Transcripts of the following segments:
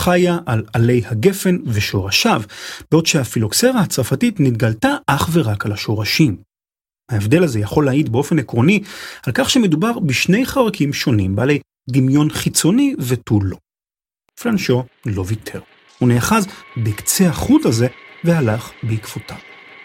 חיה על עלי הגפן ושורשיו, בעוד שהפילוקסרה הצרפתית נתגלתה אך ורק על השורשים. ההבדל הזה יכול להעיד באופן עקרוני על כך שמדובר בשני חרקים שונים בעלי דמיון חיצוני ותו לא. פלנשו לא ויתר. הוא נאחז בקצה החוט הזה והלך בעקבותיו.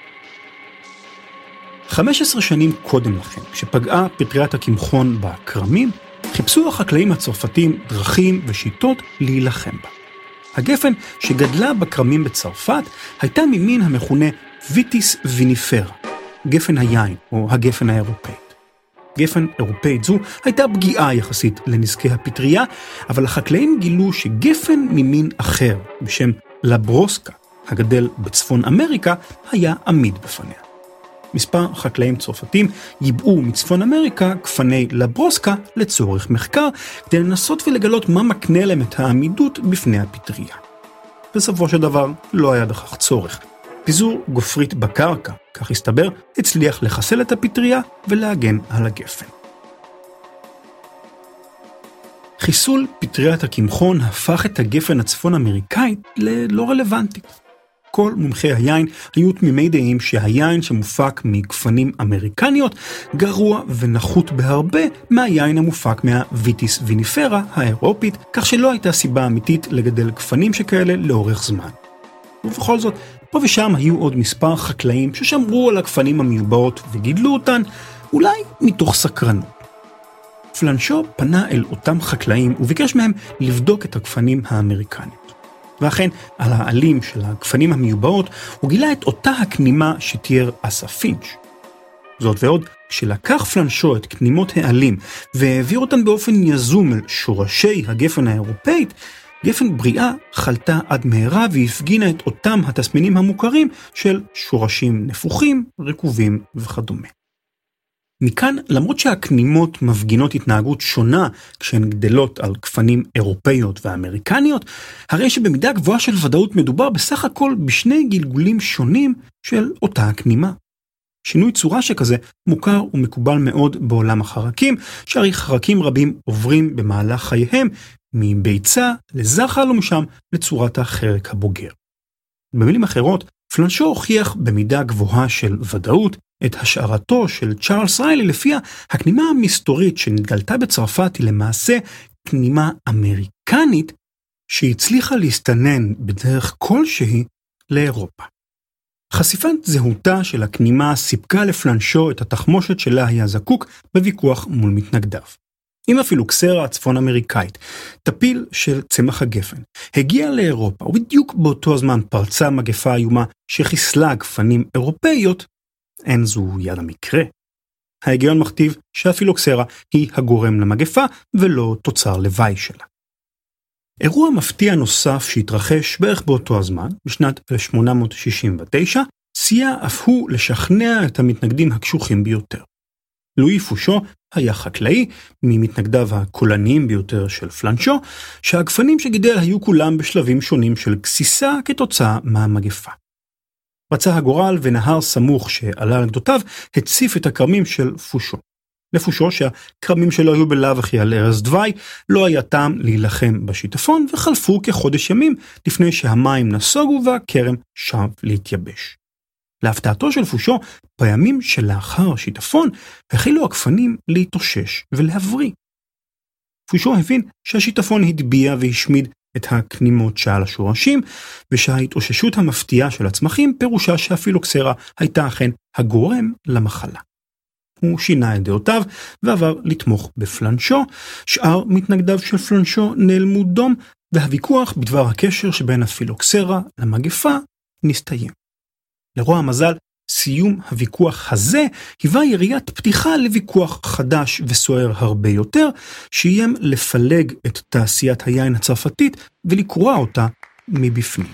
15 שנים קודם לכן, כשפגעה פטריית הקמחון בכרמים, חיפשו החקלאים הצרפתים דרכים ושיטות להילחם בה. הגפן שגדלה בכרמים בצרפת הייתה ממין המכונה ויטיס ויניפרה, גפן היין או הגפן האירופאית. גפן אירופאית זו הייתה פגיעה יחסית לנזקי הפטריה, אבל החקלאים גילו שגפן ממין אחר, בשם לברוסקה, הגדל בצפון אמריקה, היה עמיד בפניה. מספר חקלאים צרפתים ייבאו מצפון אמריקה גפני לברוסקה לצורך מחקר, כדי לנסות ולגלות מה מקנה להם את העמידות בפני הפטריה. בסופו של דבר לא היה בכך צורך. פיזור גופרית בקרקע, כך הסתבר, הצליח לחסל את הפטריה ולהגן על הגפן. חיסול פטריית הקמחון הפך את הגפן הצפון אמריקאית ללא רלוונטית. כל מומחי היין היו תמימי דעים שהיין שמופק מגפנים אמריקניות גרוע ונחות בהרבה מהיין המופק מהוויטיס ויניפרה האירופית, כך שלא הייתה סיבה אמיתית לגדל גפנים שכאלה לאורך זמן. ובכל זאת, פה ושם היו עוד מספר חקלאים ששמרו על הגפנים המיובאות וגידלו אותן, אולי מתוך סקרנות. פלנשו פנה אל אותם חקלאים וביקש מהם לבדוק את הגפנים האמריקניות. ואכן, על העלים של הגפנים המיובאות, הוא גילה את אותה הקנימה שתיאר אסא פינץ'. זאת ועוד, כשלקח פלנשו את קנימות העלים והעביר אותן באופן יזום אל שורשי הגפן האירופאית, גפן בריאה חלתה עד מהרה והפגינה את אותם התסמינים המוכרים של שורשים נפוחים, רקובים וכדומה. מכאן, למרות שהקנימות מפגינות התנהגות שונה כשהן גדלות על גפנים אירופאיות ואמריקניות, הרי שבמידה גבוהה של ודאות מדובר בסך הכל בשני גלגולים שונים של אותה הקנימה. שינוי צורה שכזה מוכר ומקובל מאוד בעולם החרקים, שהרי חרקים רבים עוברים במהלך חייהם מביצה לזחל ומשם לצורת החרק הבוגר. במילים אחרות, פלנשו הוכיח במידה גבוהה של ודאות את השערתו של צ'ארלס ריילי, לפיה הקנימה המסתורית שנתגלתה בצרפת היא למעשה קנימה אמריקנית שהצליחה להסתנן בדרך כלשהי לאירופה. חשיפת זהותה של הקנימה סיפקה לפלנשו את התחמושת שלה היה זקוק בוויכוח מול מתנגדיו. אם הפילוקסרה הצפון אמריקאית, טפיל של צמח הגפן, הגיע לאירופה, ובדיוק באותו הזמן פרצה מגפה איומה שחיסלה גפנים אירופאיות, אין זו יד המקרה. ההיגיון מכתיב שהפילוקסרה היא הגורם למגפה ולא תוצר לוואי שלה. אירוע מפתיע נוסף שהתרחש בערך באותו הזמן, בשנת 1869, סייע אף הוא לשכנע את המתנגדים הקשוחים ביותר. לואי פושו היה חקלאי, ממתנגדיו הקולניים ביותר של פלנשו, שהגפנים שגידל היו כולם בשלבים שונים של גסיסה כתוצאה מהמגפה. רצה הגורל ונהר סמוך שעלה על גדותיו הציף את הכרמים של פושו. לפושו שהכרמים שלו היו בלאו הכי על ערש דווי, לא היה טעם להילחם בשיטפון, וחלפו כחודש ימים לפני שהמים נסוגו והכרם שב להתייבש. להפתעתו של פושו, בימים שלאחר השיטפון החלו הגפנים להתאושש ולהבריא. פושו הבין שהשיטפון הדביע והשמיד את הקנימות שעל השורשים, ושההתאוששות המפתיעה של הצמחים פירושה שהפילוקסרה הייתה אכן הגורם למחלה. הוא שינה את דעותיו ועבר לתמוך בפלנשו, שאר מתנגדיו של פלנשו נעלמו דום, והוויכוח בדבר הקשר שבין הפילוקסרה למגפה נסתיים. לרוע המזל, סיום הוויכוח הזה היווה יריית פתיחה לוויכוח חדש וסוער הרבה יותר, שאיים לפלג את תעשיית היין הצרפתית ולקרוע אותה מבפנים.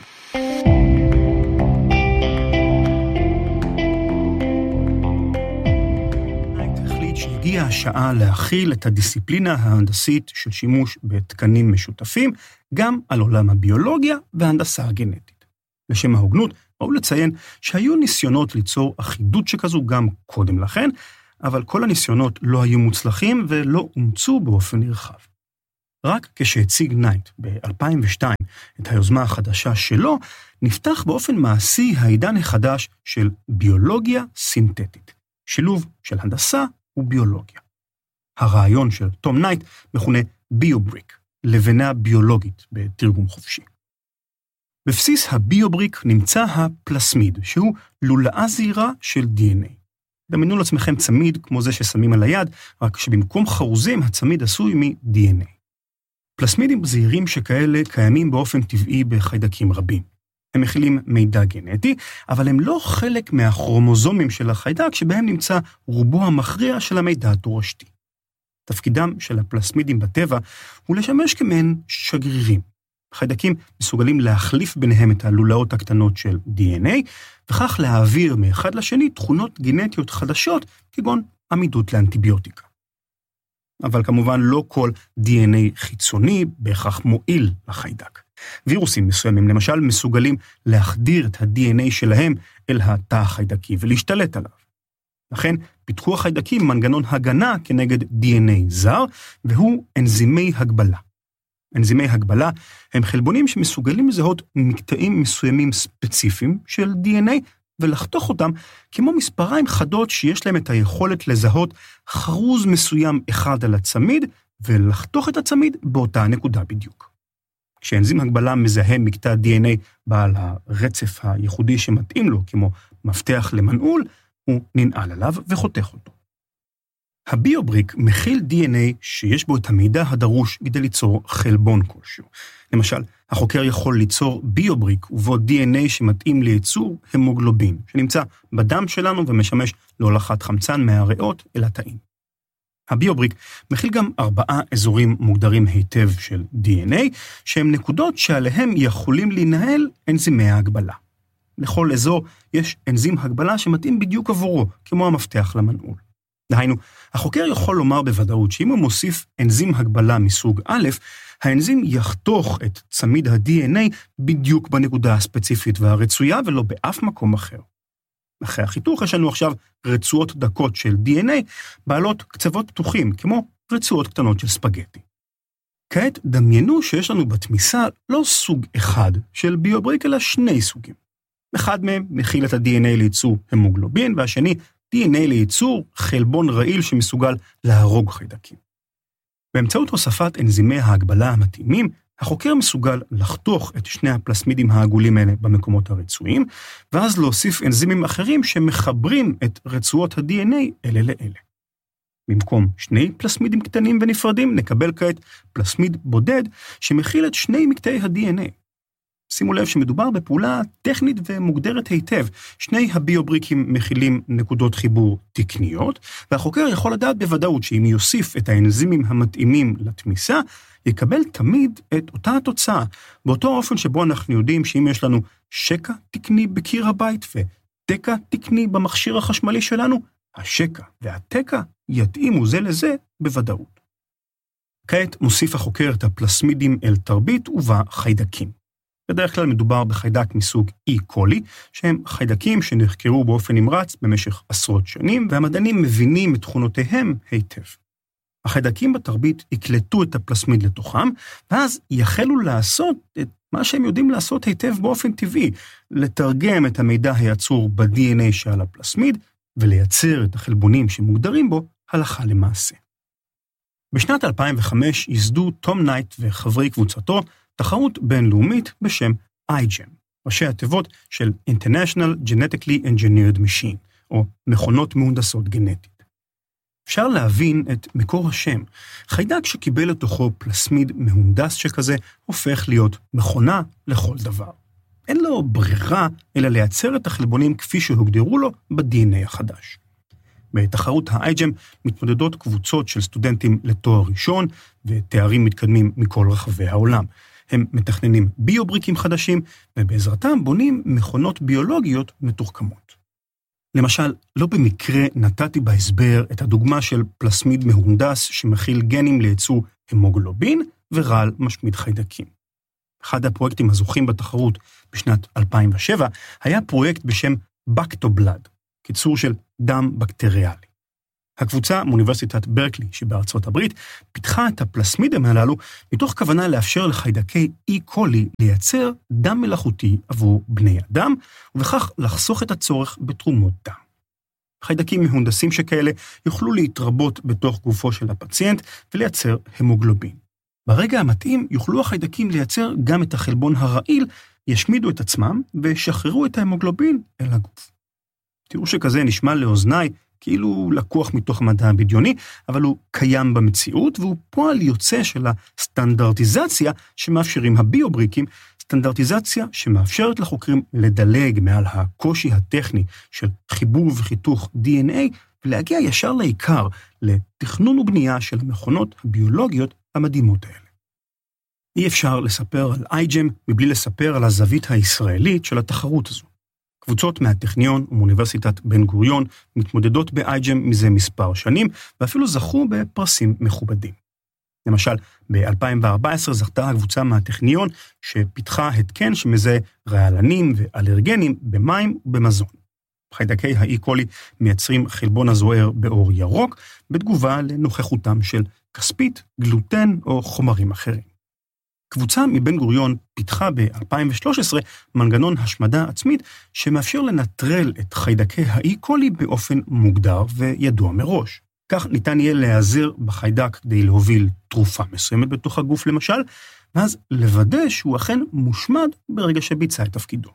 החליט שהגיעה השעה להכיל את הדיסציפלינה ההנדסית של שימוש בתקנים משותפים, גם על עולם הביולוגיה וההנדסה הגנטית. לשם ההוגנות, ראוי לציין שהיו ניסיונות ליצור אחידות שכזו גם קודם לכן, אבל כל הניסיונות לא היו מוצלחים ולא אומצו באופן נרחב. רק כשהציג נייט ב-2002 את היוזמה החדשה שלו, נפתח באופן מעשי העידן החדש של ביולוגיה סינתטית, שילוב של הנדסה וביולוגיה. הרעיון של תום נייט מכונה ביובריק, לבנה ביולוגית בתרגום חופשי. בבסיס הביובריק נמצא הפלסמיד, שהוא לולאה זעירה של DNA. דמיינו לעצמכם צמיד כמו זה ששמים על היד, רק שבמקום חרוזים הצמיד עשוי מ-DNA. פלסמידים זעירים שכאלה קיימים באופן טבעי בחיידקים רבים. הם מכילים מידע גנטי, אבל הם לא חלק מהכרומוזומים של החיידק שבהם נמצא רובו המכריע של המידע התורשתי. תפקידם של הפלסמידים בטבע הוא לשמש כמעין שגרירים. חיידקים מסוגלים להחליף ביניהם את הלולאות הקטנות של DNA, וכך להעביר מאחד לשני תכונות גנטיות חדשות, כגון עמידות לאנטיביוטיקה. אבל כמובן לא כל DNA חיצוני בהכרח מועיל לחיידק. וירוסים מסוימים למשל מסוגלים להחדיר את ה-DNA שלהם אל התא החיידקי ולהשתלט עליו. לכן פיתחו החיידקים מנגנון הגנה כנגד DNA זר, והוא אנזימי הגבלה. אנזימי הגבלה הם חלבונים שמסוגלים לזהות מקטעים מסוימים ספציפיים של DNA, ולחתוך אותם כמו מספריים חדות שיש להם את היכולת לזהות חרוז מסוים אחד על הצמיד, ולחתוך את הצמיד באותה נקודה בדיוק. כשאנזים הגבלה מזהה מקטע DNA בעל הרצף הייחודי שמתאים לו, כמו מפתח למנעול, הוא ננעל עליו וחותך אותו. הביובריק מכיל DNA שיש בו את המידע הדרוש כדי ליצור חלבון כלשהו. למשל, החוקר יכול ליצור ביובריק ובו DNA שמתאים לייצור המוגלובין, שנמצא בדם שלנו ומשמש להולכת חמצן מהריאות אל התאים. הביובריק מכיל גם 4 אזורים מוגדרים היטב של DNA, שהם נקודות שעליהם יכולים להינהל אנזימי ההגבלה. לכל אזור יש אנזים הגבלה שמתאים בדיוק עבורו, כמו המפתח למנעול. דהיינו, החוקר יכול לומר בוודאות שאם הוא מוסיף אנזים הגבלה מסוג א', האנזים יחתוך את צמיד ה-DNA בדיוק בנקודה הספציפית והרצויה ולא באף מקום אחר. אחרי החיתוך יש לנו עכשיו רצועות דקות של DNA בעלות קצוות פתוחים, כמו רצועות קטנות של ספגטי. כעת דמיינו שיש לנו בתמיסה לא סוג אחד של ביובריק, אלא 2 סוגים. אחד מהם מכיל את ה-DNA לייצור המוגלובין, והשני DNA לייצור חלבון רעיל שמסוגל להרוג חיידקים. באמצעות הוספת אנזימי ההגבלה המתאימים, החוקר מסוגל לחתוך את 2 הפלסמידים העגולים האלה במקומות הרצויים, ואז להוסיף אנזימים אחרים שמחברים את רצועות ה-DNA אלה לאלה. במקום 2 פלסמידים קטנים ונפרדים, נקבל כעת פלסמיד בודד שמכיל את 2 מקטעי ה-DNA. שימו לב שמדובר בפעולה טכנית ומוגדרת היטב. 2 הביובריקים מכילים נקודות חיבור תקניות, והחוקר יכול לדעת בוודאות שאם יוסיף את האנזימים המתאימים לתמיסה, יקבל תמיד את אותה התוצאה, באותו אופן שבו אנחנו יודעים שאם יש לנו שקע תקני בקיר הבית ותקע תקני במכשיר החשמלי שלנו, השקע והתקע יתאימו זה לזה בוודאות. כעת מוסיף החוקר את הפלסמידים אל תרבית ובה חיידקים. בדרך כלל מדובר בחיידק מסוג E. coli, שהם חיידקים שנחקרו באופן נמרץ במשך עשרות שנים, והמדענים מבינים את תכונותיהם היטב. החיידקים בתרבית יקלטו את הפלסמיד לתוכם, ואז יחלו לעשות את מה שהם יודעים לעשות היטב באופן טבעי, לתרגם את המידע היצור ב-DNA שעל הפלסמיד, ולייצר את החלבונים שמוגדרים בו הלכה למעשה. בשנת 2005 ייסדו תום נייט וחברי קבוצתו תחרות בינלאומית בשם iGEM, ראשי התיבות של International Genetically Engineered Machine, או מכונות מהונדסות גנטית. אפשר להבין את מקור השם. חיידק שקיבל לתוכו פלסמיד מהונדס שכזה, הופך להיות מכונה לכל דבר. אין לו ברירה אלא לייצר את החלבונים כפי שהוגדרו לו ב-DNA החדש. בתחרות ה-iGEM מתמודדות קבוצות של סטודנטים לתואר ראשון ותארים מתקדמים מכל רחבי העולם. הם מתכננים ביובריקים חדשים, ובעזרתם בונים מכונות ביולוגיות מתוחכמות. למשל, לא במקרה נתתי בהסבר את הדוגמה של פלסמיד מהונדס שמכיל גנים לייצור המוגלובין ורעל משמיד חיידקים. אחד הפרויקטים הזוכים בתחרות בשנת 2007 היה פרויקט בשם בקטובלד, קיצור של דם בקטריאלי. הקבוצה מאוניברסיטת ברקלי שבארצות הברית פיתחה את הפלסמידים הללו מתוך כוונה לאפשר לחיידקי אי קולי לייצר דם מלאכותי עבור בני אדם, ובכך לחסוך את הצורך בתרומות דם. חיידקים מהונדסים שכאלה יוכלו להתרבות בתוך גופו של הפציינט ולייצר המוגלובין. ברגע המתאים יוכלו החיידקים לייצר גם את החלבון הרעיל, ישמידו את עצמם וישחררו את ההמוגלובין אל הגוף. תראו שכזה נשמע לאוזניי כאילו לקוח מתוך המדע הבדיוני, אבל הוא קיים במציאות, והוא פועל יוצא של הסטנדרטיזציה שמאפשרים הביובריקים, סטנדרטיזציה שמאפשרת לחוקרים לדלג מעל הקושי הטכני של חיבור וחיתוך DNA, ולהגיע ישר לעיקר, לתכנון ובנייה של המכונות הביולוגיות המדהימות האלה. אי אפשר לספר על iGEM מבלי לספר על הזווית הישראלית של התחרות הזו. קבוצות מהטכניון ומאוניברסיטת בן גוריון מתמודדות ב-iGEM מזה מספר שנים, ואפילו זכו בפרסים מכובדים. למשל, ב-2014 זכתה הקבוצה מהטכניון שפיתחה התקן שמזהה רעלנים ואלרגנים במים ובמזון. חיידקי האי קולי מייצרים חלבון הזוהר באור ירוק, בתגובה לנוכחותם של כספית, גלוטן או חומרים אחרים. קבוצה מבן גוריון פיתחה ב-2013 מנגנון השמדה עצמית שמאפשר לנטרל את חיידקי האי קולי באופן מוגדר וידוע מראש. כך ניתן יהיה להיעזר בחיידק כדי להוביל תרופה מסוימת בתוך הגוף למשל, ואז לוודא שהוא אכן מושמד ברגע שביצע את תפקידו.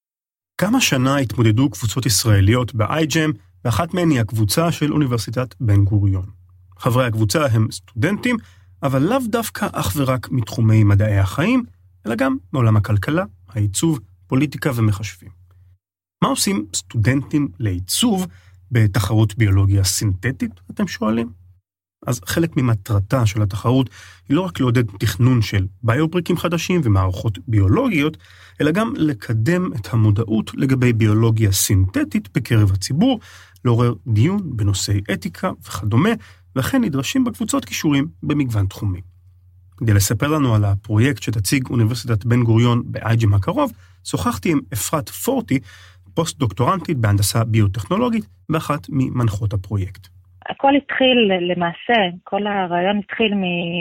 כמה שנה התמודדו קבוצות ישראליות ב-iGEM, ואחת מהן היא הקבוצה של אוניברסיטת בן גוריון. חברי הקבוצה הם סטודנטים, אבל לאו דווקא אך ורק מתחומי מדעי החיים, אלא גם מעולם הכלכלה, העיצוב, פוליטיקה ומחשבים. מה עושים סטודנטים לעיצוב בתחרות ביולוגיה סינתטית, אתם שואלים? אז חלק ממטרתה של התחרות היא לא רק לעודד תכנון של ביובריקים חדשים ומערכות ביולוגיות, אלא גם לקדם את המודעות לגבי ביולוגיה סינתטית בקרב הציבור, לעורר דיון בנושאי אתיקה וכדומה, וכן נדרשים בקבוצות קישורים במגוון תחומים. כדי לספר לנו על הפרויקט שתציג אוניברסיטת בן גוריון ב-iGEM הקרוב, שוחחתי עם אפרת פורטי, פוסט-דוקטורנטית בהנדסה ביוטכנולוגית, ואחת ממנחות הפרויקט. הכל התחיל למעשה, כל הרעיון התחיל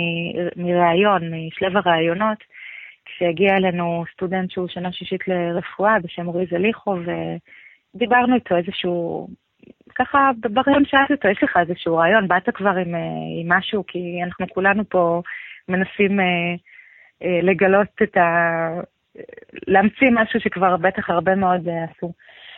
מרעיון, משלב הרעיונות, כשהגיע אלינו סטודנט שהוא שנה שישית לרפואה בשם אורי זליחו, ודיברנו איתו איזשהו, ככה ברעיון שאלתי אותו, יש לך איזשהו רעיון, באת כבר עם משהו, כי אנחנו כולנו פה מנסים לגלות להמציא משהו שכבר בטח הרבה מאוד עשו.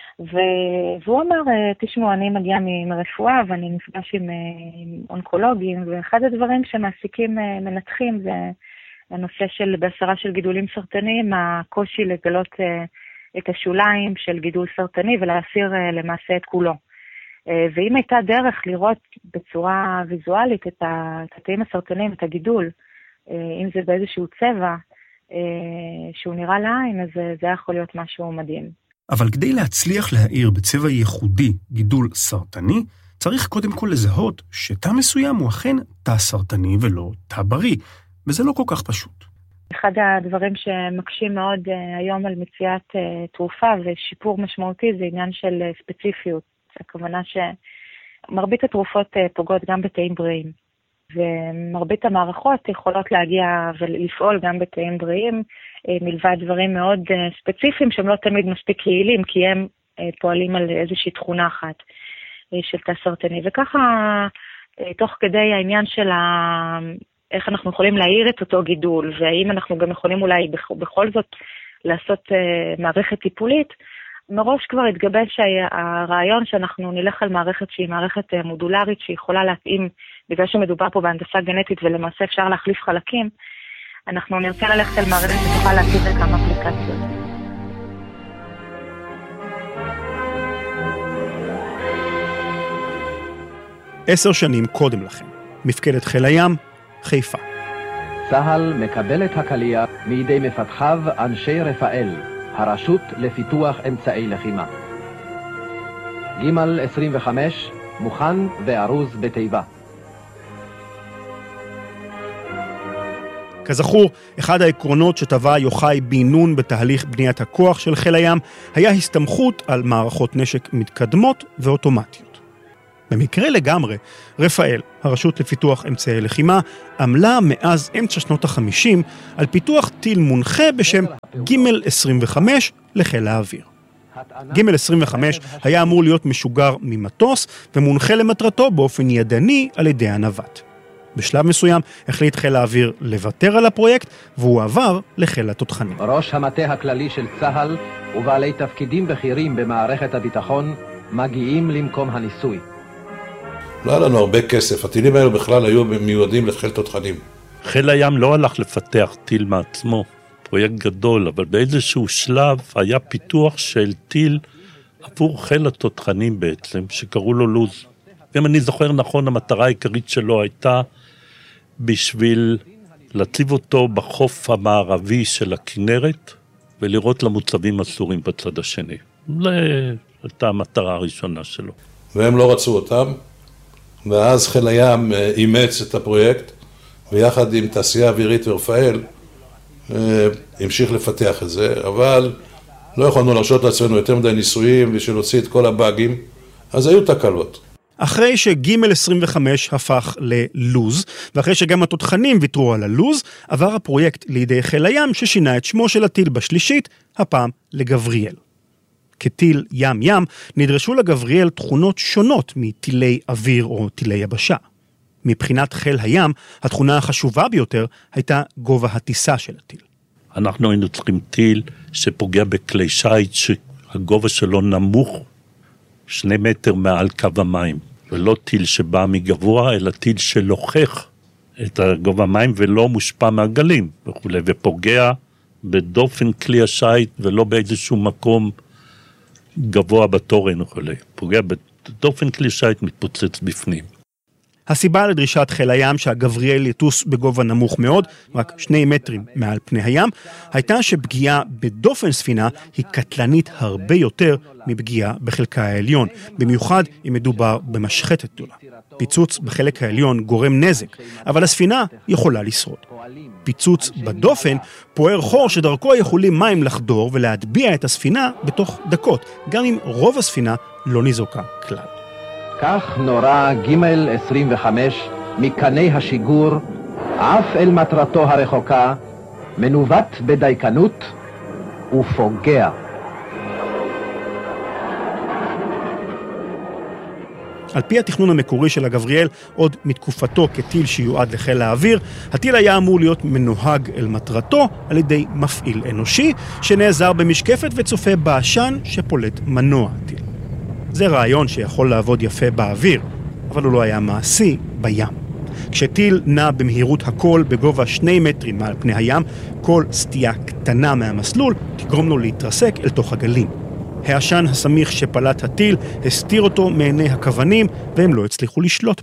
והוא אמר, תשמעו, אני מגיע מרפואה ואני נפגש עם אונקולוגים, ואחד הדברים שמעסיקים מנתחים זה הנושא של בהסרה של גידולים סרטניים, הקושי לגלות את השוליים של גידול סרטני ולהסיר למעשה את כולו. ואם הייתה דרך לראות בצורה ויזואלית את התאים הסרטניים, את הגידול, אם זה באיזשהו צבע שהוא נראה לעין, אז זה יכול להיות משהו מדהים. אבל כדי להצליח להאיר בצבע ייחודי גידול סרטני, צריך קודם כל לזהות שתא מסוים הוא אכן תא סרטני ולא תא בריא, וזה לא כל כך פשוט. אחד הדברים שמקשים מאוד היום על מציאת תרופה ושיפור משמעותי זה עניין של ספציפיות. הכוונה שמרבית התרופות פוגעות גם בתאים בריאים, ומרבית המערכות יכולות להגיע ולפעול גם בתאים בריאים, מלבד דברים מאוד ספציפיים שהם לא תמיד מספיק יעילים, כי הם פועלים על איזושהי תכונה אחת של תא סרטני. וככה, תוך כדי העניין של איך אנחנו יכולים להעיר את אותו גידול, והאם אנחנו גם יכולים אולי בכל זאת לעשות מערכת טיפולית, מראש כבר התגבש הרעיון שאנחנו נלך על מערכת שהיא מערכת מודולרית שיכולה להתאים, בגלל שמדובר פה בהנדסה גנטית ולמעשה אפשר להחליף חלקים, אנחנו נרצה ללכת על מערכת שתוכל להתאים לכמה אפליקציות. עשר שנים קודם לכן, מפקדת חיל הים, חיפה. צה"ל מקבל את הקליע מידי מפתחיו אנשי רפאל, הרשות לפיתוח אמצעי לחימה. ג' 25, מוכן וארוז בתיבה. כזכור, אחד העקרונות שטבע יוחאי בן נון בתהליך בניית הכוח של חיל הים היה הסתמכות על מערכות נשק מתקדמות ואוטומטיות. במקרה לגמרי, רפאל, הרשות לפיתוח אמצעי לחימה, עמלה מאז אמצע שנות ה-50 על פיתוח טיל מונחה בשם ג-25 לחיל האוויר. ג-25 היה אמור להיות משוגר ממטוס ומונחה למטרתו באופן ידני על ידי הנווט. בשלב מסוים החליט חיל האוויר לוותר על הפרויקט והוא עבר לחיל התותחנים. ראש המטה הכללי של צה"ל ובעלי תפקידים בכירים במערכת הביטחון מגיעים למקום הניסוי. לא היה לנו הרבה כסף, הטילים האלה בכלל היו מיועדים לחיל תותחנים. חיל הים לא הלך לפתח טיל מעצמו, פרויקט גדול, אבל באיזשהו שלב היה פיתוח של טיל עבור חיל התותחנים בעצם, שקראו לו לוז. אם אני זוכר נכון, המטרה העיקרית שלו הייתה בשביל להציב אותו בחוף המערבי של הכנרת, ולראות למוצבים הסורים בצד השני. זו הייתה המטרה הראשונה שלו. והם לא רצו אותם, ואז חיל הים אימץ את הפרויקט, ויחד עם תעשייה אווירית ורפאל, המשיך לפתח את זה, אבל לא יכולנו להרשות לעצמנו יותר מדי ניסויים, בשביל להוציא את כל הבאגים, אז היו תקלות. אחרי שג-25 הפך ללוז, ואחרי שגם התותחנים ויתרו על הלוז, עבר הפרויקט לידי חיל הים ששינה את שמו של הטיל בשלישית, הפעם לגבריאל. כטיל ים-ים נדרשו לגבריאל תכונות שונות מטילי אוויר או טילי יבשה. מבחינת חיל הים, התכונה החשובה ביותר הייתה גובה הטיסה של הטיל. אנחנו היינו צריכים טיל שפוגע בכלי שיט שהגובה שלו נמוך 2 מטר מעל קו המים. ולא טיל שבא מגבוה, אלא טיל שלוחך את הגובה המים ולא מושפע מהגלים וכו', ופוגע בדופן כלי השיט ולא באיזשהו מקום גבוה בתורן וכו'. פוגע בדופן כלי השיט מתפוצץ בפנים. הסיבה לדרישת חיל הים שהגבריאל יטוס בגובה נמוך מאוד, רק 2 מטרים מעל פני הים, הייתה שפגיעה בדופן ספינה היא קטלנית הרבה יותר מפגיעה בחלקה העליון, במיוחד אם מדובר במשחטת גדולה. פיצוץ בחלק העליון גורם נזק, אבל הספינה יכולה לשרוד. פיצוץ בדופן פוער חור שדרכו יכולים מים לחדור ולהטביע את הספינה בתוך דקות, גם אם רוב הספינה לא ניזוקה כלל. כך נורה ג-25 מקני השיגור, עף אל מטרתו הרחוקה, מנווט בדייקנות ופוגע. על פי התכנון המקורי של הגבריאל, עוד מתקופתו כטיל שיועד לחיל האוויר, הטיל היה אמור להיות מנוהג אל מטרתו על ידי מפעיל אנושי, שנעזר במשקפת וצופה בעשן שפולט מנוע הטיל. זה רעיון שיכול לעבוד יפה באוויר, אבל הוא לא היה מעשי בים. כשטיל נע במהירות הכל בגובה 2 מטרים מעל פני הים, כל סטייה קטנה מהמסלול תגרום לו להתרסק אל תוך הגלים. העשן הסמיך שפלט הטיל הסתיר אותו מעיני הכוונים, והם לא הצליחו לשלוט.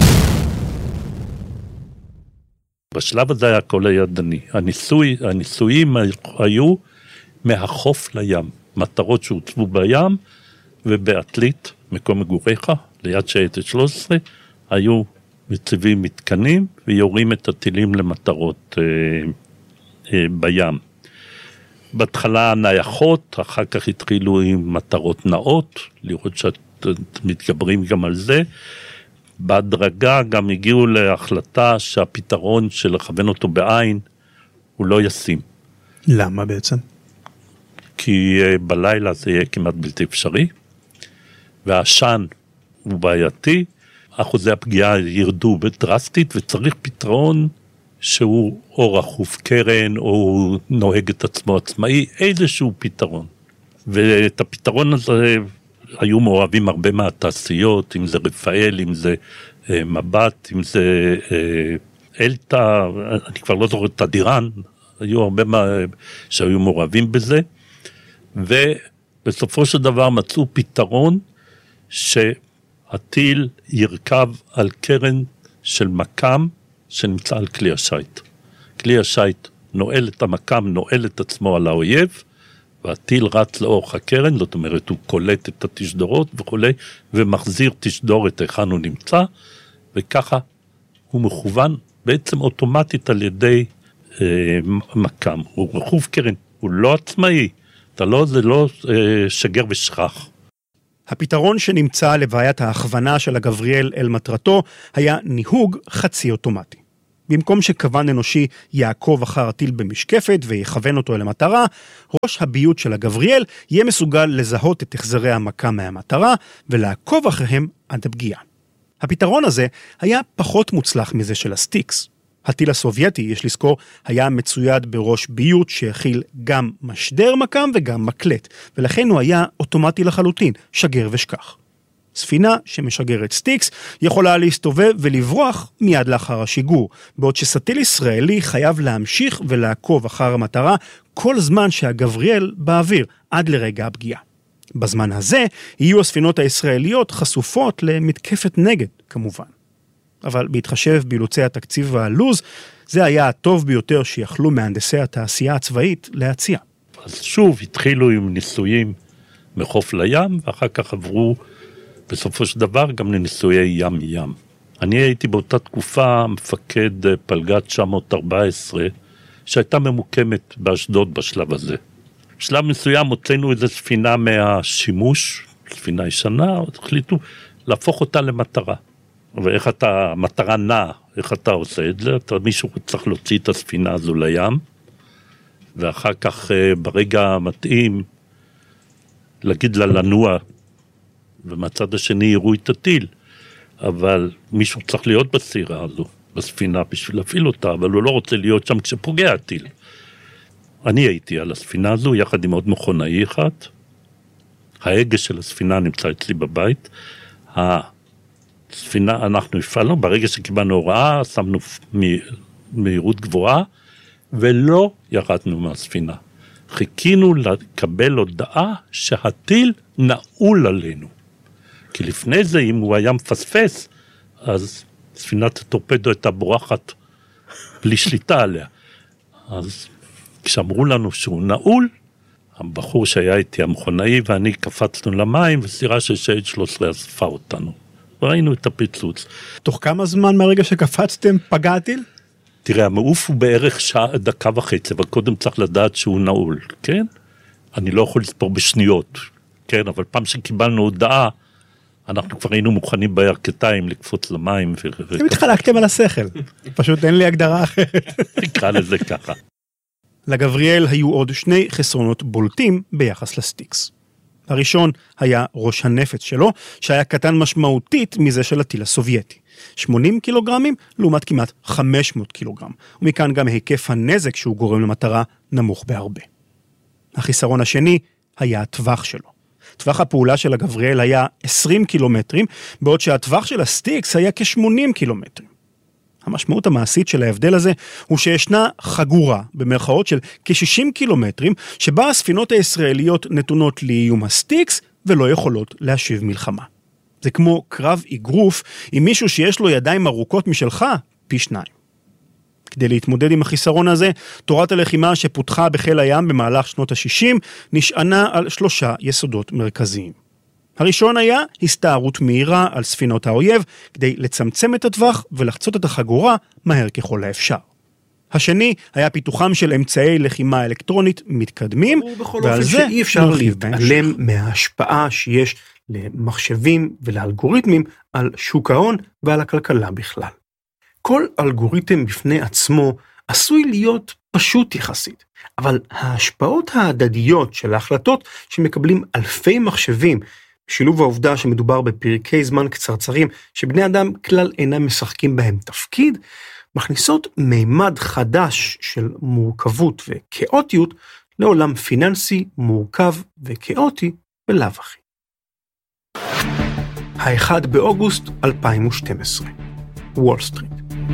בשלב הזה היה הכל הידני. הניסויים היו מהחוף לים. מטרות שהוצבו בים ובעתלית, מקום מגוריך, ליד שייטת 13, היו מציבים מתקנים ויורים את הטילים למטרות בים. בהתחלה נייחות, אחר כך התחילו עם מטרות נאות, לראות שמתגברים גם על זה. בהדרגה גם הגיעו להחלטה שהפתרון של לכוון אותו בעין הוא לא ישים. למה בעצם? כי בלילה זה יהיה כמעט בלתי אפשרי, והעשן הוא בעייתי, אחוזי הפגיעה ירדו בדרסטית, וצריך פתרון שהוא או רכוף קרן, או נוהג את עצמו עצמאי, איזשהו פתרון. ואת הפתרון הזה היו מעורבים הרבה מהתעשיות, אם זה רפאל, אם זה מבט, אם זה אלטה, אני כבר לא זוכר את הדירן, היו הרבה שהיו מעורבים בזה, ובסופו של דבר מצאו פתרון שהטיל ירכב על קרן של מקם שנמצא על כלי השייט. כלי השייט נועל את המקם, נועל את עצמו על האויב, והטיל רץ לאורך הקרן, זאת אומרת הוא קולט את התשדורות וכו', ומחזיר תשדורת היכן הוא נמצא, וככה הוא מכוון בעצם אוטומטית על ידי מקם. הוא רכוב קרן, הוא לא עצמאי, זה לא שגר ושכח. הפתרון שנמצא לבעיית ההכוונה של הגבריאל אל מטרתו היה ניהוג חצי אוטומטי. במקום שכוון אנושי יעקב אחר הטיל במשקפת ויכוון אותו אל המטרה, ראש הביות של הגבריאל יהיה מסוגל לזהות את החזרי המכה מהמטרה ולעקוב אחריהם עד הפגיעה. הפתרון הזה היה פחות מוצלח מזה של הסטיקס. הטיל הסובייטי, יש לזכור, היה מצויד בראש ביות שהכיל גם משדר מקם וגם מקלט, ולכן הוא היה אוטומטי לחלוטין, שגר ושכח. ספינה שמשגרת סטיקס יכולה להסתובב ולברוח מיד לאחר השיגור, בעוד שסטיל ישראלי חייב להמשיך ולעקוב אחר המטרה כל זמן שהגבריאל באוויר עד לרגע הפגיעה. בזמן הזה יהיו הספינות הישראליות חשופות למתקפת נגד, כמובן. אבל בהתחשב באילוצי התקציב והלוז, זה היה הטוב ביותר שיכלו מהנדסי התעשייה הצבאית להציע. אז שוב התחילו עם ניסויים מחוף לים, ואחר כך עברו בסופו של דבר גם לניסויי ים-ים. אני הייתי באותה תקופה מפקד פלגת 914, שהייתה ממוקמת באשדוד בשלב הזה. בשלב מסוים הוצאנו איזו ספינה מהשימוש, ספינה ישנה, החליטו להפוך אותה למטרה. ואיך המטרה נעה, איך אתה עושה את זה? מישהו צריך להוציא את הספינה הזו לים, ואחר כך ברגע המתאים, להגיד לה לנוע, ומהצד השני יראו את הטיל, אבל מישהו צריך להיות בסירה הזו, בספינה, בשביל להפעיל אותה, אבל הוא לא רוצה להיות שם כשפוגע הטיל. אני הייתי על הספינה הזו, יחד עם עוד מכונאי אחד, ההגה של הספינה נמצא אצלי בבית, הספינה אנחנו הפעלנו, ברגע שקיבלנו הוראה, שמנו מהירות גבוהה, ולא ירדנו מהספינה. חיכינו לקבל הודעה שהטיל נעול עלינו. כי לפני זה, אם הוא היה מפספס, אז ספינת הטורפדו הייתה בורחת בלי שליטה עליה. אז כשאמרו לנו שהוא נעול, הבחור שהיה איתי המכונאי ואני קפצנו למים, וסירה של שייד 13 אספה אותנו. וראינו את הפיצוץ. תוך כמה זמן מהרגע שקפצתם פגע הטיל? תראה, המעוף הוא בערך דקה וחצי, אבל קודם צריך לדעת שהוא נעול, כן? אני לא יכול לספור בשניות, כן? אבל פעם שקיבלנו הודעה, אנחנו כבר היינו מוכנים בירכתיים לקפוץ למים. אתם התחלקתם על השכל, פשוט אין לי הגדרה אחרת. נקרא לזה ככה. לגבריאל היו עוד שני חסרונות בולטים ביחס לסטיקס. הראשון היה ראש הנפץ שלו, שהיה קטן משמעותית מזה של הטיל הסובייטי. 80 קילוגרמים לעומת כמעט 500 קילוגרם, ומכאן גם היקף הנזק שהוא גורם למטרה נמוך בהרבה. החיסרון השני היה הטווח שלו. טווח הפעולה של הגבריאל היה 20 קילומטרים, בעוד שהטווח של הסטיקס היה כ-80 קילומטרים. המשמעות המעשית של ההבדל הזה הוא שישנה חגורה במרכאות של כ-60 קילומטרים, שבה הספינות הישראליות נתונות לאיום הסטיקס ולא יכולות להשיב מלחמה. זה כמו קרב אגרוף עם מישהו שיש לו ידיים ארוכות משלך פי 2. כדי להתמודד עם החיסרון הזה, תורת הלחימה שפותחה בחיל הים במהלך שנות ה-60 נשענה על 3 יסודות מרכזיים. הראשון היה הסתערות מהירה על ספינות האויב כדי לצמצם את הטווח ולחצות את החגורה מהר ככל האפשר. השני היה פיתוחם של אמצעי לחימה אלקטרונית מתקדמים, ועל זה אי אפשר להתעלם מההשפעה שיש למחשבים ולאלגוריתמים על שוק ההון ועל הכלכלה בכלל. כל אלגוריתם בפני עצמו עשוי להיות פשוט יחסית, אבל ההשפעות ההדדיות של ההחלטות שמקבלים אלפי מחשבים, בשילוב העובדה שמדובר בפרקי זמן קצרצרים שבני אדם כלל אינם משחקים בהם תפקיד, מכניסות מימד חדש של מורכבות וכאוטיות לעולם פיננסי מורכב וכאוטי בלאו הכי. 1 באוגוסט 2012, וול סטריט.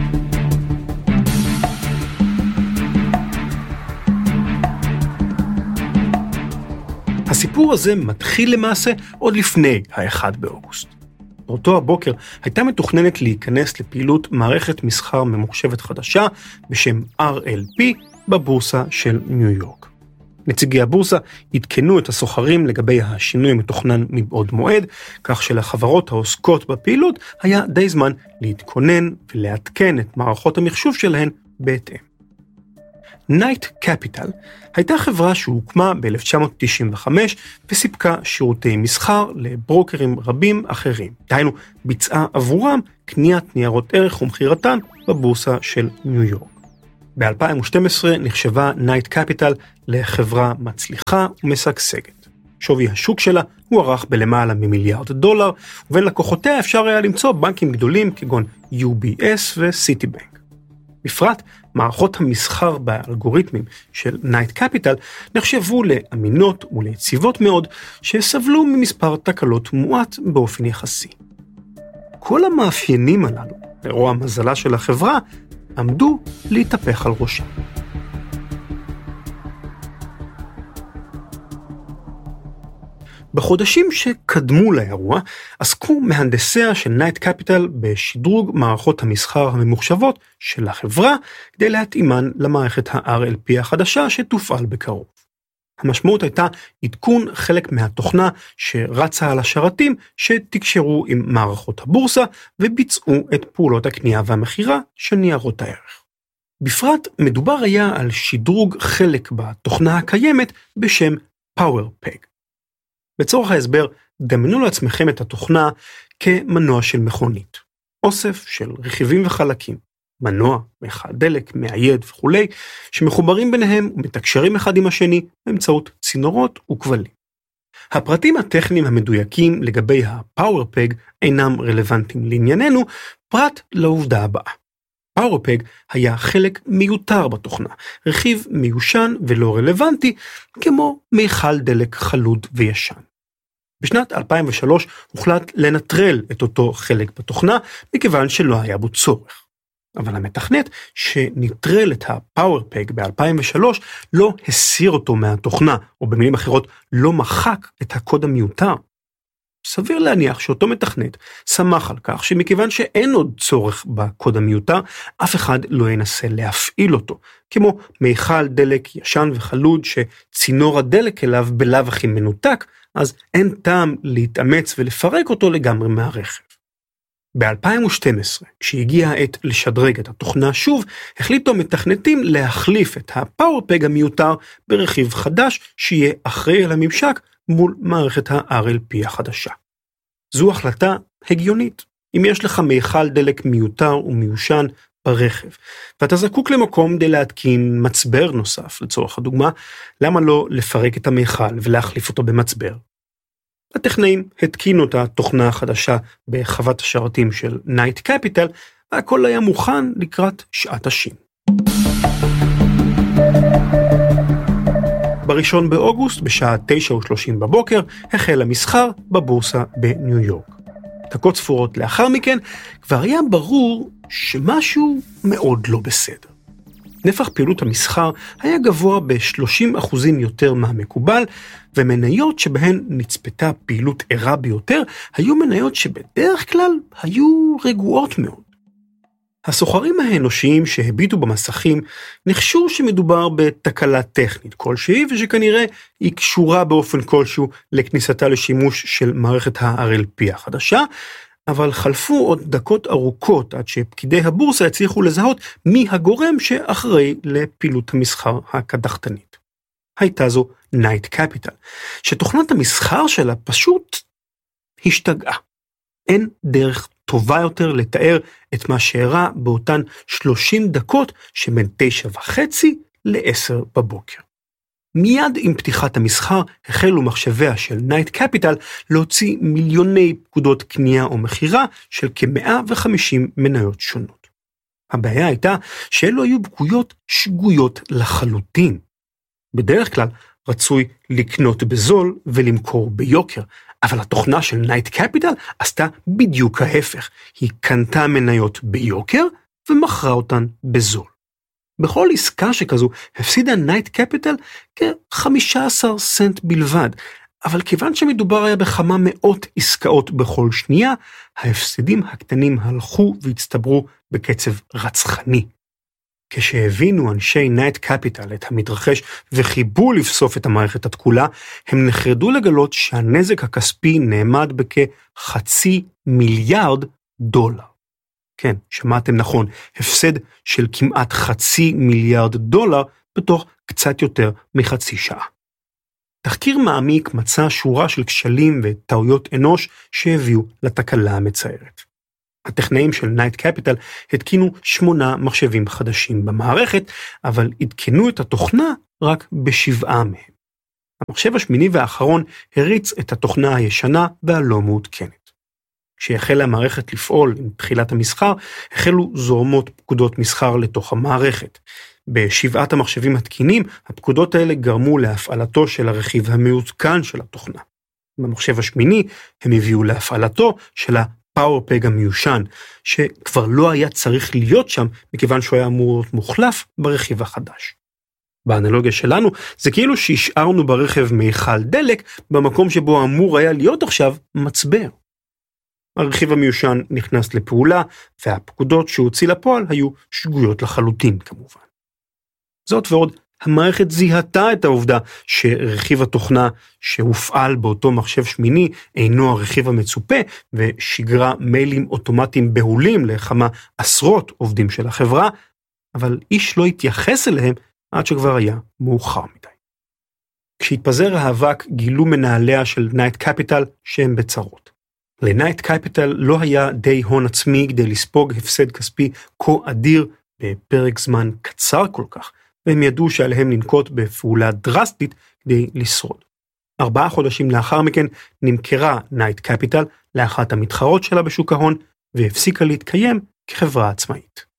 הסיפור הזה מתחיל למעשה עוד לפני 1 באוגוסט. באותו הבוקר הייתה מתוכננת להיכנס לפעילות מערכת מסחר ממוחשבת חדשה בשם RLP בבורסה של ניו יורק. נציגי הבורסה עדכנו את הסוחרים לגבי השינוי המתוכנן מבעוד מועד, כך שלחברות העוסקות בפעילות היה די זמן להתכונן ולעדכן את מערכות המחשוב שלהן בהתאם. נייט קפיטל הייתה חברה שהוקמה ב-1995 וסיפקה שירותי מסחר לברוקרים רבים אחרים. דהיינו, ביצעה עבורם קניית ניירות ערך ומחירתן בבורסה של ניו יורק. ב-2012 נחשבה נייט קפיטל לחברה מצליחה ומשגשגת. שווי השוק שלה הוערך בלמעלה ממיליארד דולר, ובין לקוחותיה אפשר היה למצוא בנקים גדולים כגון UBS וסיטיבנק. בפרט, מערכות המסחר באלגוריתמים של נייט קפיטל נחשבו לאמינות וליציבות מאוד, שסבלו ממספר תקלות מועט באופן יחסי. כל המאפיינים הללו, לרוע מזלה של החברה, עמדו להתהפך על ראשה. בחודשים שקדמו לאירוע, עסקו מהנדסיה של נייט קפיטל בשדרוג מערכות המסחר הממוחשבות של החברה, כדי להתאימן למערכת ה-RLP החדשה שתופעל בקרוב. המשמעות הייתה עדכון חלק מהתוכנה שרצה על השרתים שתקשרו עם מערכות הבורסה, וביצעו את פעולות הקנייה והמחירה של ניירות הערך. בפרט מדובר היה על שדרוג חלק בתוכנה הקיימת בשם PowerPeg. בצורך ההסבר, דמיינו לעצמכם את התוכנה כמנוע של מכונית. אוסף של רכיבים וחלקים, מנוע, מיכל דלק, מאייד וכו', שמחוברים ביניהם ומתקשרים אחד עם השני באמצעות צינורות וכבלים. הפרטים הטכניים המדויקים לגבי ה-PowerPeg אינם רלוונטיים לענייננו, פרט לעובדה הבאה. PowerPeg היה חלק מיותר בתוכנה, רכיב מיושן ולא רלוונטי, כמו מיכל דלק חלוד וישן. בשנת 2003 הוחלט לנטרל את אותו חלק בתוכנה, מכיוון שלא היה בו צורך. אבל המתכנת שנטרל את ה-PowerPeg ב-2003 לא הסיר אותו מהתוכנה, או במילים אחרות לא מחק את הקוד המיותר. סביר להניח שאותו מתכנת שמח על כך שמכיוון שאין עוד צורך בקוד המיותר, אף אחד לא ינסה להפעיל אותו, כמו מיכל דלק ישן וחלוד שצינור הדלק אליו בלאו הכי מנותק, אז אין טעם להתאמץ ולפרק אותו לגמרי מהרכב. ב-2012, כשהגיעה העת לשדרג את התוכנה שוב, החליטו המתכנתים להחליף את ה-PowerPeg המיותר ברכיב חדש שיהיה אחראי על הממשק מול מערכת ה-RLP החדשה. זו החלטה הגיונית. אם יש לך מיכל דלק מיותר ומיושן ברכב, ואתה זקוק למקום כדי להתקין מצבר נוסף, לצורך הדוגמה, למה לא לפרק את המיכל ולהחליף אותו במצבר? הטכנאים התקינו את התוכנה החדשה בחוות השרתים של נייט קפיטל, והכל היה מוכן לקראת שעת השין. ב-1 באוגוסט, בשעה 9:30 בבוקר, החל המסחר בבורסה בניו יורק. דקות ספורות לאחר מכן, כבר היה ברור שמשהו מאוד לא בסדר. נפח פעילות המסחר היה גבוה ב-30% יותר מהמקובל, ומניות שבהן נצפתה פעילות ערה ביותר, היו מניות שבדרך כלל היו רגועות מאוד. הסוחרים האנושיים שהביטו במסכים נחשו שמדובר בתקלה טכנית כלשהי, ושכנראה היא קשורה באופן כלשהו לכניסתה לשימוש של מערכת ה-RLP החדשה, אבל חלפו עוד דקות ארוכות עד שפקידי הבורסה הצליחו לזהות מי הגורם שאחראי לפעילות המסחר הקדחתנית. הייתה זו נייט קפיטל, שתוכנת המסחר שלה פשוט השתגעה. אין דרך טובה יותר לתאר את מה שאירע באותן 30 דקות שבין 9:30 ל-10 בבוקר. מיד עם פתיחת המסחר החלו מחשביה של נייט קפיטל להוציא מיליוני פקודות קנייה או מחירה של כ-150 מניות שונות. הבעיה הייתה שאלו היו פקודות שגויות לחלוטין. בדרך כלל רצוי לקנות בזול ולמכור ביוקר, אבל התוכנה של נייט קפיטל עשתה בדיוק ההפך. היא קנתה מניות ביוקר ומכרה אותן בזול. בכל עסקה שכזו הפסידה נייט קפיטל כ-15 סנט בלבד, אבל כיוון שמדובר היה בכמה מאות עסקאות בכל שנייה, ההפסדים הקטנים הלכו והצטברו בקצב רצחני. כשהבינו אנשי נייט קפיטל את המתרחש וחיבו לפסוף את המערכת התקולה, הם נחרדו לגלות שהנזק הכספי נאמד $500 מיליון. כן, שמעתם נכון, הפסד של כמעט $500 מיליון בתוך קצת יותר מחצי שעה. תחקיר מעמיק מצא שורה של כשלים וטעויות אנוש שהביאו לתקלה המצערת. הטכנאים של נייט קפיטל התקינו 8 מחשבים חדשים במערכת, אבל עדכנו את התוכנה רק ב7 מהם. המחשב השמיני והאחרון הריץ את התוכנה הישנה והלא מעודכנת. כשהחלה המערכת לפעול עם תחילת המסחר, החלו זורמות פקודות מסחר לתוך המערכת. ב7 המחשבים התקינים, הפקודות האלה גרמו להפעלתו של הרכיב המעודכן של התוכנה. במחשב השמיני הם הביאו להפעלתו של הפאורפג המיושן, שכבר לא היה צריך להיות שם, מכיוון שהוא היה אמור להיות מוחלף ברכיב החדש. באנלוגיה שלנו, זה כאילו שהשארנו ברכב מיכל דלק, במקום שבו אמור היה להיות עכשיו מצבר. הרכיב המיושן נכנס לפעולה, והפקודות שהוציא לפועל היו שגויות לחלוטין כמובן. זאת ועוד, המערכת זיהתה את העובדה שרכיב התוכנה שהופעל באותו מחשב שמיני אינו הרכיב המצופה, ושיגרה מיילים אוטומטיים בהולים לכמה עשרות עובדים של החברה, אבל איש לא התייחס אליהם עד שכבר היה מאוחר מדי. כשהתפזר האבק גילו מנהליה של נייט קפיטל שהם בצרות. לנייט קפיטל לא היה די הון עצמי כדי לספוג הפסד כספי כה אדיר בפרק זמן קצר כל כך, והם ידעו שעליהם לנקוט בפעולה דרסטית כדי לשרוד. 4 חודשים לאחר מכן נמכרה נייט קפיטל לאחת המתחרות שלה בשוק ההון, והפסיקה להתקיים כחברה עצמאית.